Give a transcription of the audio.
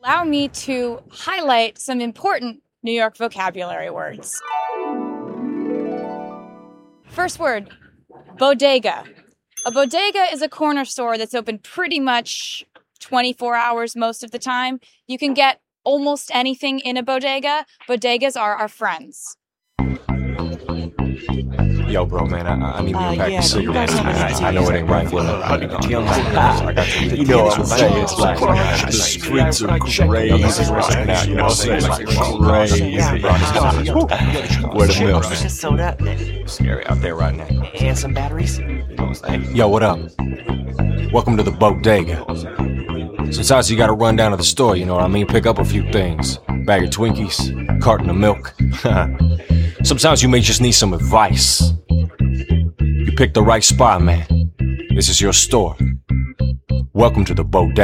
Allow me to highlight some important New York vocabulary words. First word, bodega. A bodega is a corner store that's open pretty much 24 hours most of the time. You can get almost anything in a bodega. Bodegas are our friends. Yo, bro, man, I need me a pack of cigarettes, man. I know it ain't right, but I got you. You know what I'm saying? It's like the streets are crazy right now. You know what I'm saying? Like crazy. Where the milk? Just soda. It's scary out there right now. And some batteries. You know what I'm saying? Yo, what up? Welcome to the bodega. Sometimes you gotta run down to the store, you know what I mean? Pick up a few things. Bag of Twinkies, carton of milk. Sometimes you may just need some advice. You picked the right spot, man. This is your store. Welcome to the bodega.